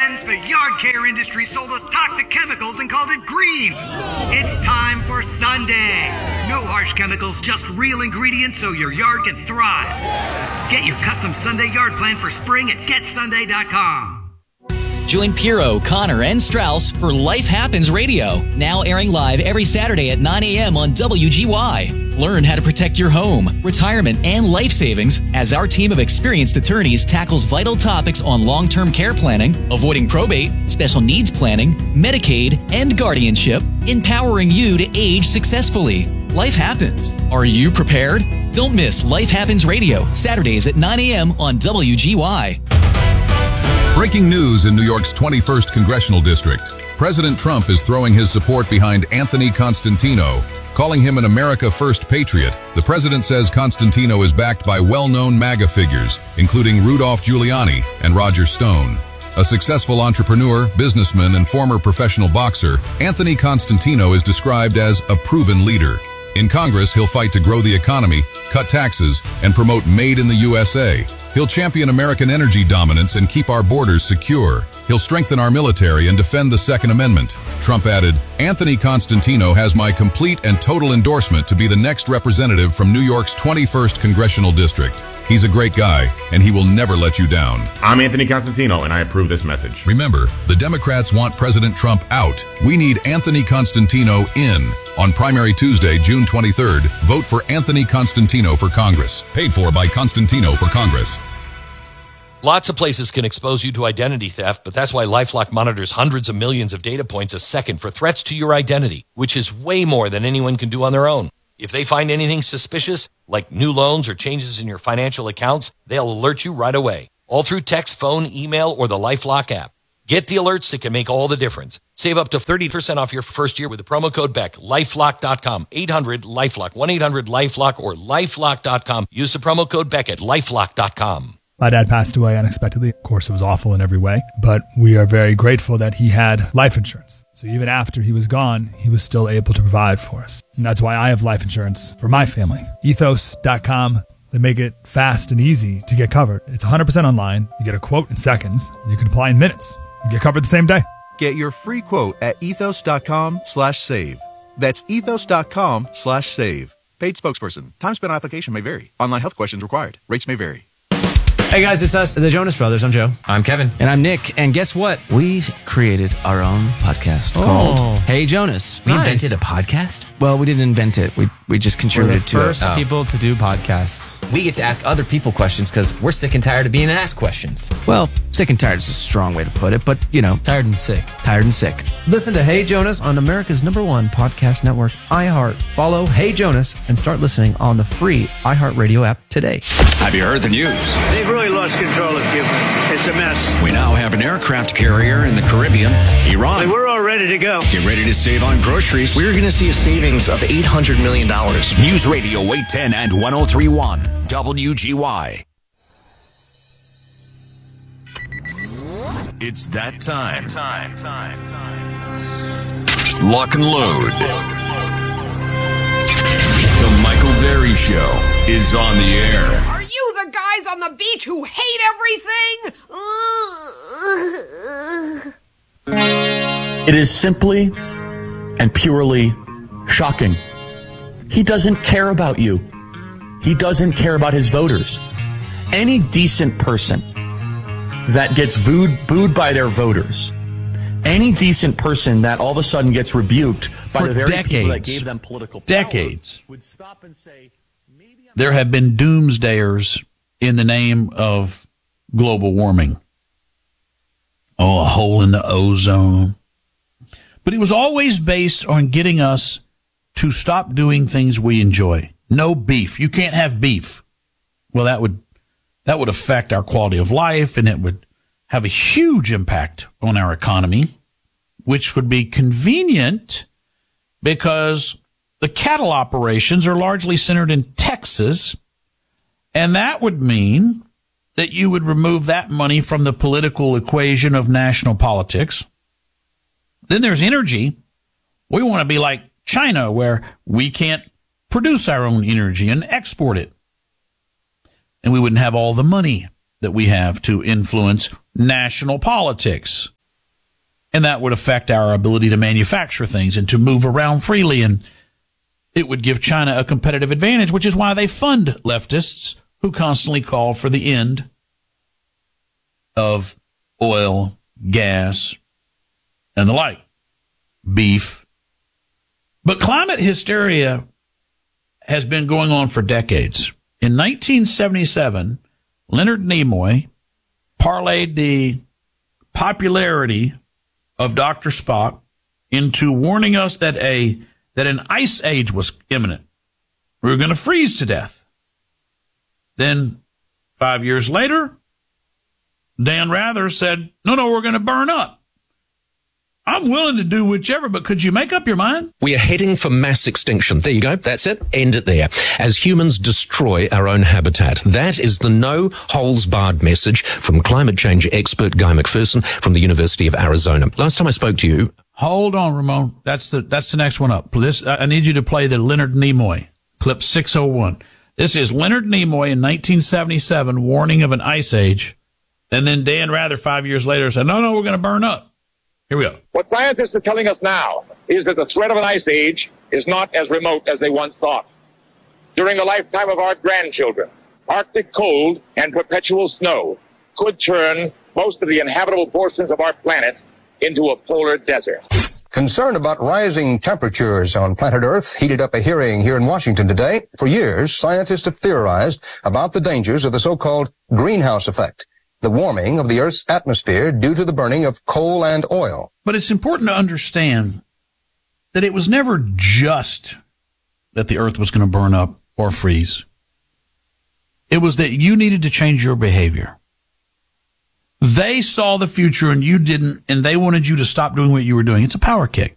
fans, the yard care industry sold us toxic chemicals and called it green. It's time for Sunday. No harsh chemicals, just real ingredients so your yard can thrive. Get your custom Sunday yard plan for spring at getsunday.com. Join Piro, Connor, and Strauss for Life Happens Radio, now airing live every Saturday at 9 a.m. on WGY. Learn how to protect your home, retirement, and life savings as our team of experienced attorneys tackles vital topics on long-term care planning, avoiding probate, special needs planning, Medicaid, and guardianship, empowering you to age successfully. Life happens. Are you prepared? Don't miss Life Happens Radio, Saturdays at 9 a.m. on WGY. Breaking news in New York's 21st Congressional District. President Trump is throwing his support behind Anthony Constantino, calling him an America First patriot. The president says Constantino is backed by well-known MAGA figures, including Rudolph Giuliani and Roger Stone. A successful entrepreneur, businessman, and former professional boxer, Anthony Constantino is described as a proven leader. In Congress, he'll fight to grow the economy, cut taxes, and promote Made in the USA. He'll champion American energy dominance and keep our borders secure. He'll strengthen our military and defend the Second Amendment. Trump added, Anthony Constantino has my complete and total endorsement to be the next representative from New York's 21st Congressional District. He's a great guy, and he will never let you down. I'm Anthony Constantino, and I approve this message. Remember, the Democrats want President Trump out. We need Anthony Constantino in. On Primary Tuesday, June 23rd, vote for Anthony Constantino for Congress. Paid for by Constantino for Congress. Lots of places can expose you to identity theft, but that's why LifeLock monitors hundreds of millions of data points a second for threats to your identity, which is way more than anyone can do on their own. If they find anything suspicious, like new loans or changes in your financial accounts, they'll alert you right away, all through text, phone, email, or the LifeLock app. Get the alerts that can make all the difference. Save up to 30% off your first year with the promo code BECK. LifeLock.com, 800-LifeLock, 1-800-LifeLock, or LifeLock.com. Use the promo code BECK at LifeLock.com. My dad passed away unexpectedly. Of course, it was awful in every way, but we are very grateful that he had life insurance. So even after he was gone, he was still able to provide for us. And that's why I have life insurance for my family. Ethos.com. They make it fast and easy to get covered. It's 100% online. You get a quote in seconds, and you can apply in minutes. You get covered the same day. Get your free quote at ethos.com/save. That's ethos.com/save. Paid spokesperson. Time spent on application may vary. Online health questions required. Rates may vary. Hey guys, it's us, the Jonas Brothers. I'm Joe. I'm Kevin. And I'm Nick. And guess what? We created our own podcast called Hey Jonas. We invented a podcast? Well, we didn't invent it. We just contributed to it. We're the first people to do podcasts. We get to ask other people questions because we're sick and tired of being asked questions. Well, sick and tired is a strong way to put it, but, you know. Tired and sick. Tired and sick. Listen to Hey Jonas on America's #1 podcast network, iHeart. Follow Hey Jonas and start listening on the free iHeartRadio app today. Have you heard the news? They've really lost control of Cuba. It's a mess. We now have an aircraft carrier in the Caribbean, Iran. We're all ready to go. Get ready to save on groceries. We're going to see a savings of $800 million. News Radio 810 and 103.1 WGY. It's that time. Lock and load. The Michael Berry Show is on the air. Are you the guys on the beach who hate everything? It is simply and purely shocking. He doesn't care about you. He doesn't care about his voters. Any decent person that gets booed by their voters, any decent person that all of a sudden gets rebuked by the very people that gave them political power would stop and say, there have been doomsdayers in the name of global warming. Oh, a hole in the ozone. But it was always based on getting us to stop doing things we enjoy. No beef. You can't have beef. Well, that would affect our quality of life, and it would have a huge impact on our economy, which would be convenient because the cattle operations are largely centered in Texas, and that would mean that you would remove that money from the political equation of national politics. Then there's energy. We want to be like China, where we can't produce our own energy and export it. And we wouldn't have all the money that we have to influence national politics. And that would affect our ability to manufacture things and to move around freely. And it would give China a competitive advantage, which is why they fund leftists who constantly call for the end of oil, gas, and the like, beef. But climate hysteria has been going on for decades. In 1977, Leonard Nimoy parlayed the popularity of Dr. Spock into warning us that an ice age was imminent. We were going to freeze to death. Then 5 years later, Dan Rather said, no, we're going to burn up. I'm willing to do whichever, but could you make up your mind? We are heading for mass extinction. There you go. That's it. End it there. As humans destroy our own habitat. That is the no holes barred message from climate change expert Guy McPherson from the University of Arizona. Last time I spoke to you. Hold on, Ramon. That's the next one up. I need you to play the Leonard Nimoy, clip 601. This is Leonard Nimoy in 1977 warning of an ice age. And then Dan Rather 5 years later said, no, we're going to burn up. Here we go. What scientists are telling us now is that the threat of an ice age is not as remote as they once thought. During the lifetime of our grandchildren, Arctic cold and perpetual snow could turn most of the inhabitable portions of our planet into a polar desert. Concern about rising temperatures on planet Earth heated up a hearing here in Washington today. For years, scientists have theorized about the dangers of the so-called greenhouse effect, the warming of the Earth's atmosphere due to the burning of coal and oil. But it's important to understand that it was never just that the Earth was going to burn up or freeze. It was that you needed to change your behavior. They saw the future and you didn't, and they wanted you to stop doing what you were doing. It's a power kick.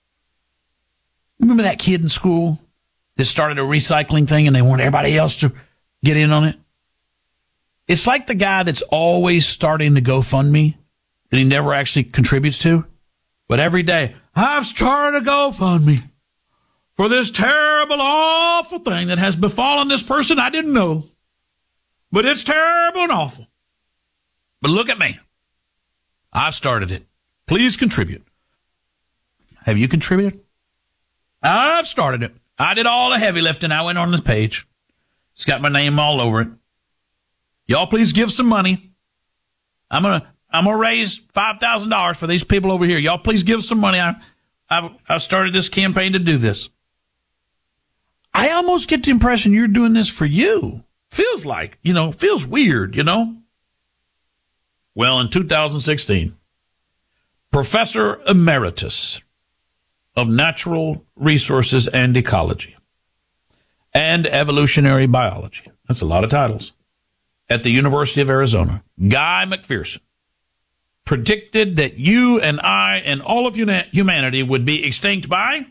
Remember that kid in school that started a recycling thing and they wanted everybody else to get in on it? It's like the guy that's always starting the GoFundMe that he never actually contributes to. But every day, I've started a GoFundMe for this terrible, awful thing that has befallen this person I didn't know. But it's terrible and awful. But look at me. I've started it. Please contribute. Have you contributed? I've started it. I did all the heavy lifting. I went on this page. It's got my name all over it. Y'all please give some money. I'm gonna raise $5,000 for these people over here. Y'all please give some money. I started this campaign to do this. I almost get the impression you're doing this for you. Feels like, feels weird, Well, in 2016, Professor Emeritus of Natural Resources and Ecology and Evolutionary Biology, that's a lot of titles, at the University of Arizona, Guy McPherson, predicted that you and I and all of humanity would be extinct by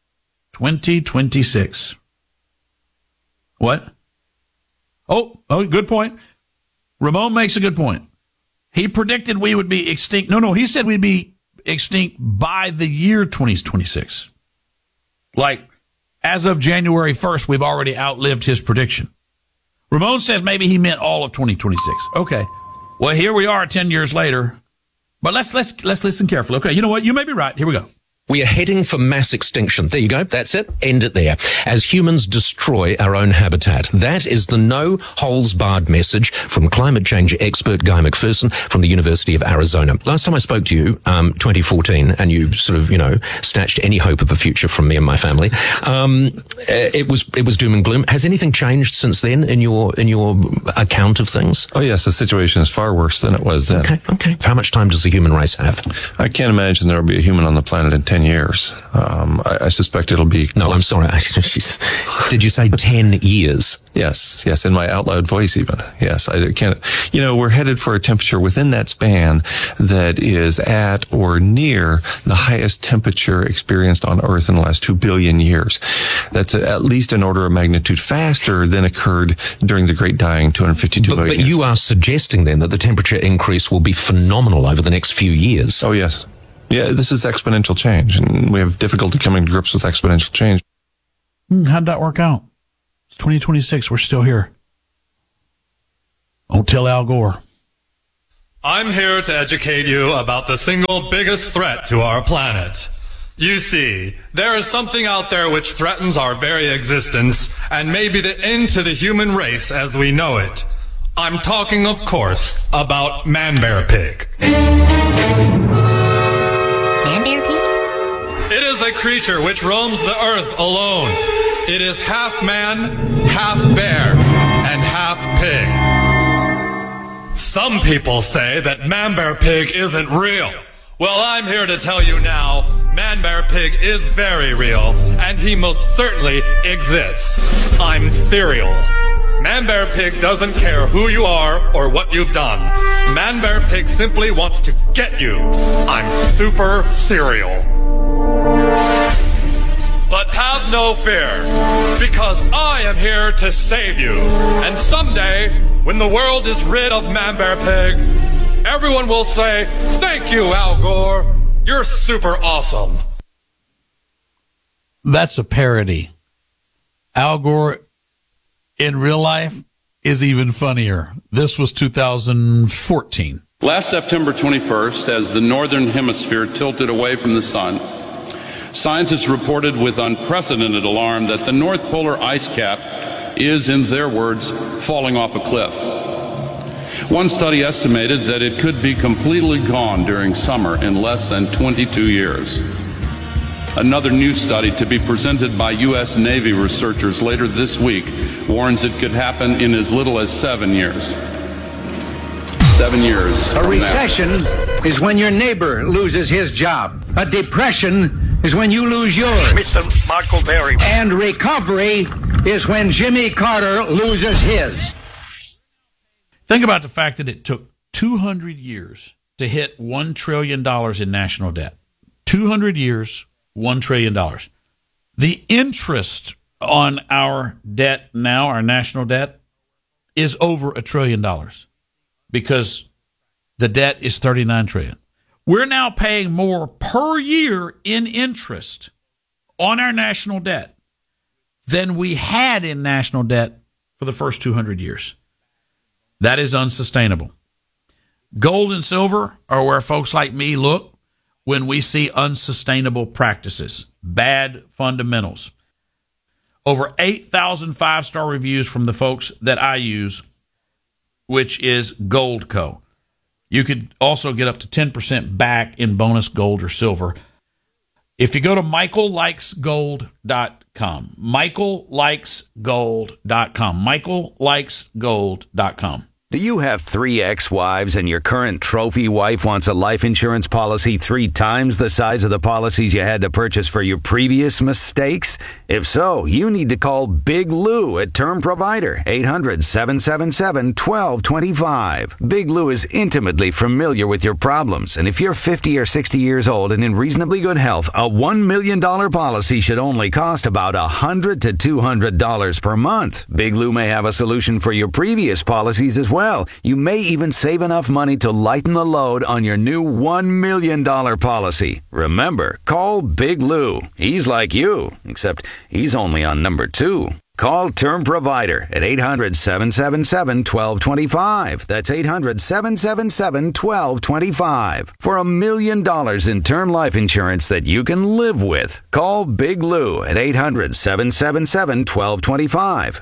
2026. What? Oh, good point. Ramon makes a good point. He predicted we would be extinct. No, he said we'd be extinct by the year 2026. Like, as of January 1st, we've already outlived his prediction. Ramon says maybe he meant all of 2026. Okay. Well, here we are 10 years later. But let's listen carefully. Okay, you know what? You may be right. Here we go. We are heading for mass extinction. There you go. That's it. End it there. As humans destroy our own habitat. That is the no holes barred message from climate change expert Guy McPherson from the University of Arizona. Last time I spoke to you, 2014, and you sort of, snatched any hope of a future from me and my family. It was doom and gloom. Has anything changed since then in your account of things? Oh yes, the situation is far worse than it was then. Okay. How much time does the human race have? I can't imagine there will be a human on the planet in 10 years. I suspect it'll be... No, I'm sorry. Did you say 10 years? Yes, in my out loud voice even. Yes, I can't... we're headed for a temperature within that span that is at or near the highest temperature experienced on Earth in the last 2 billion years. That's at least an order of magnitude faster than occurred during the Great Dying 252 million years. But you are suggesting then that the temperature increase will be phenomenal over the next few years. Oh, yes. Yeah, this is exponential change, and we have difficulty coming to grips with exponential change. How'd that work out? It's 2026. We're still here. Don't tell Al Gore. I'm here to educate you about the single biggest threat to our planet. You see, there is something out there which threatens our very existence and may be the end to the human race as we know it. I'm talking, of course, about Man-Bear-Pig. Man-Bear-Pig? It is a creature which roams the earth alone. It is half man, half bear, and half pig. Some people say that Man-Bear-Pig isn't real. Well, I'm here to tell you now, Man-Bear-Pig is very real, and he most certainly exists. I'm Cereal. Man-Bear-Pig doesn't care who you are or what you've done. Man-Bear-Pig simply wants to get you. I'm Super Cereal. But have no fear, because I am here to save you. And someday, when the world is rid of Man-Bear-Pig, everyone will say, "Thank you, Al Gore. You're super awesome." That's a parody. Al Gore in real life is even funnier. This was 2014. Last September 21st, as the northern hemisphere tilted away from the sun, scientists reported with unprecedented alarm that the North Polar ice cap is, in their words, falling off a cliff. One study estimated that it could be completely gone during summer in less than 22 years. Another new study to be presented by U.S. Navy researchers later this week warns it could happen in as little as 7 years. 7 years. A recession is when your neighbor loses his job. A depression is when you lose yours. Mr. Michael Berry. And recovery is when Jimmy Carter loses his. Think about the fact that it took 200 years to hit $1 trillion in national debt. 200 years, $1 trillion. The interest on our debt now, our national debt, is over $1 trillion because the debt is $39 trillion. We're now paying more per year in interest on our national debt than we had in national debt for the first 200 years. That is unsustainable. Gold and silver are where folks like me look when we see unsustainable practices, bad fundamentals. Over 8,000 five-star reviews from the folks that I use, which is Goldco. You could also get up to 10% back in bonus gold or silver. If you go to michaellikesgold.com, michaellikesgold.com, michaellikesgold.com. Do you have 3 ex-wives and your current trophy wife wants a life insurance policy 3 times the size of the policies you had to purchase for your previous mistakes? If so, you need to call Big Lou at Term Provider, 800-777-1225. Big Lou is intimately familiar with your problems, and if you're 50 or 60 years old and in reasonably good health, a $1 million policy should only cost about $100 to $200 per month. Big Lou may have a solution for your previous policies as well. You may even save enough money to lighten the load on your new $1 million policy. Remember, call Big Lou. He's like you, except he's only on number 2. Call Term Provider at 800-777-1225. That's 800-777-1225. For $1 million in term life insurance that you can live with. Call Big Lou at 800-777-1225.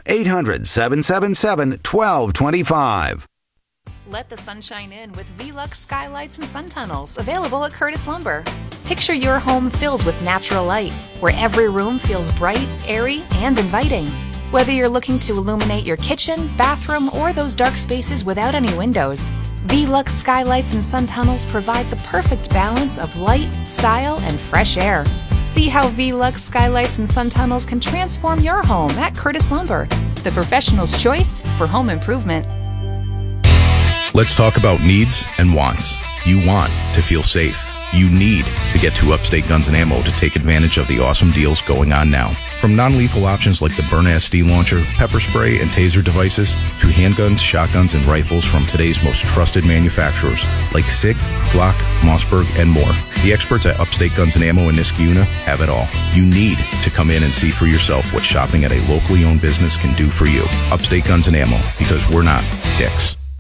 800-777-1225. Let the sunshine in with Velux skylights and sun tunnels, available at Curtis Lumber. Picture your home filled with natural light, where every room feels bright, airy, and inviting. Whether you're looking to illuminate your kitchen, bathroom, or those dark spaces without any windows, Velux skylights and sun tunnels provide the perfect balance of light, style, and fresh air. See how Velux skylights and sun tunnels can transform your home at Curtis Lumber, the professional's choice for home improvement. Let's talk about needs and wants. You want to feel safe. You need to get to Upstate Guns & Ammo to take advantage of the awesome deals going on now. From non-lethal options like the Byrna SD launcher, pepper spray, and taser devices, to handguns, shotguns, and rifles from today's most trusted manufacturers like SIG, Glock, Mossberg, and more. The experts at Upstate Guns & Ammo in Niskayuna have it all. You need to come in and see for yourself what shopping at a locally owned business can do for you. Upstate Guns & Ammo, because we're not dicks.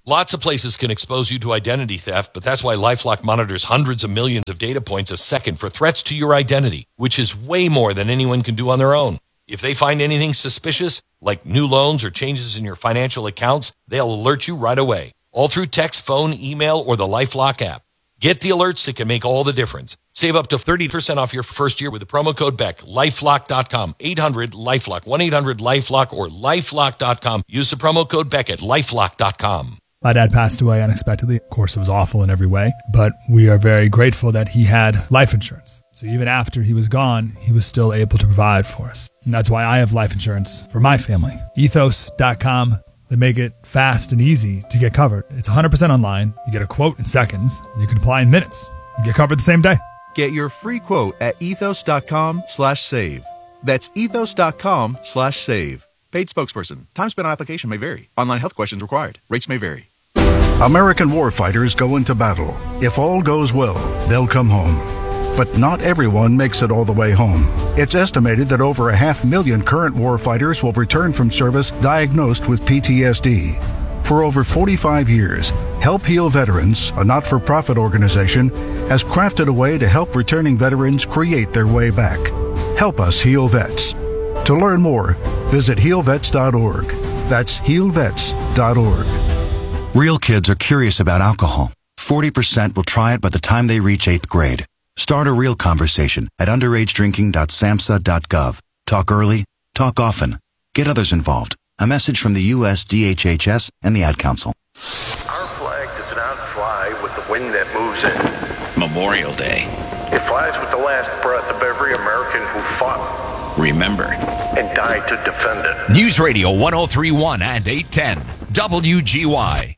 Lots of places can expose you to identity theft, but that's why LifeLock monitors hundreds of millions of data points a second for threats to your identity, which is way more than anyone can do on their own. If they find anything suspicious, like new loans or changes in your financial accounts, they'll alert you right away, all through text, phone, email, or the LifeLock app. Get the alerts that can make all the difference. Save up to 30% off your first year with the promo code BECK. LifeLock.com. 800-LifeLock. 1-800-LifeLock or LifeLock.com. Use the promo code BECK at LifeLock.com. My dad passed away unexpectedly. Of course, it was awful in every way, but we are very grateful that he had life insurance. So even after he was gone, he was still able to provide for us. And that's why I have life insurance for my family. Ethos.com. They make it fast and easy to get covered. It's 100% online. You get a quote in seconds. And you can apply in minutes. You get covered the same day. Get your free quote at ethos.com/save. That's ethos.com/save. Paid spokesperson. Time spent on application may vary. Online health questions required. Rates may vary. American warfighters go into battle. If all goes well, they'll come home. But not everyone makes it all the way home. It's estimated that over 500,000 current warfighters will return from service diagnosed with PTSD. For over 45 years, Help Heal Veterans, a not-for-profit organization, has crafted a way to help returning veterans create their way back. Help us heal vets. To learn more, visit healvets.org. That's healvets.org. Real kids are curious about alcohol. 40% will try it by the time they reach 8th grade. Start a real conversation at underagedrinking.samhsa.gov. Talk early, talk often. Get others involved. A message from the U.S. DHHS and the Ad Council. Our flag does not fly with the wind that moves it. Memorial Day. It flies with the last breath of every American who fought. Remember. And died to defend it. News Radio 103.1 and 810. WGY.